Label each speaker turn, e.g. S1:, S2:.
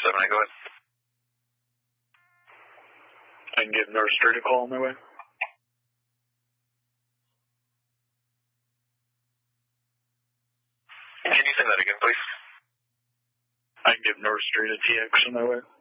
S1: go ahead.
S2: I can give North Street a call on my way.
S1: Can you say that again, please?
S2: I can give North Street a TX on my way.